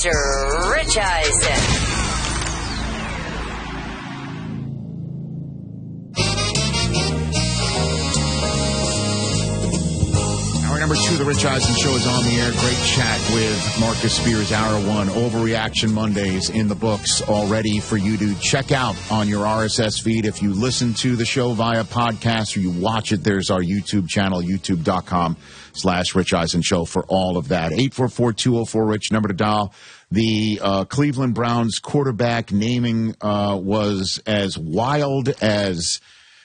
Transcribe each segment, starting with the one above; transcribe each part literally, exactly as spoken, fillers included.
Mister Rich Eisen. Number two, The Rich Eisen Show is on the air. Great chat with Marcus Spears, Hour One. Overreaction Mondays in the books already for you to check out on your R S S feed. If you listen to the show via podcast or you watch it, there's our YouTube channel, youtube.com slash Rich Eisen Show for all of that. eight four four, two oh four, Rich, number to dial. The uh, Cleveland Browns quarterback naming uh, was as wild as...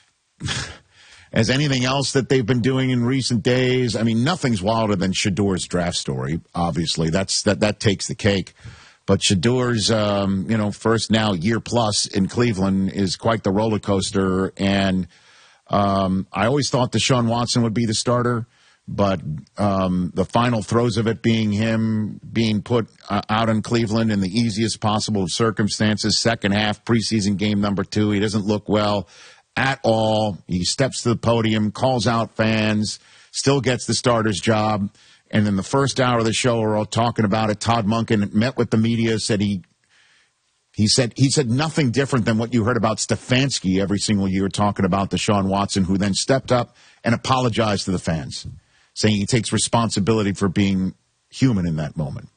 as anything else that they've been doing in recent days. I mean, nothing's wilder than Shadour's draft story, obviously. That's that that takes the cake. But Shadour's, um, you know, first now year plus in Cleveland is quite the roller coaster. And um, I always thought Deshaun Watson would be the starter, but um, the final throes of it being him being put uh, out in Cleveland in the easiest possible of circumstances, second half, preseason game number two, he doesn't look well at all. He steps to the podium, calls out fans, still gets the starter's job. And then the first hour of the show, we're all talking about it. Todd Monken met with the media, said he he said he said nothing different than what you heard about Stefanski every single year talking about Deshaun Watson, who then stepped up and apologized to the fans, saying he takes responsibility for being human in that moment.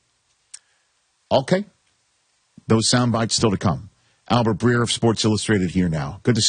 Okay. Those sound bites still to come. Albert Breer of Sports Illustrated here now. Good to see you.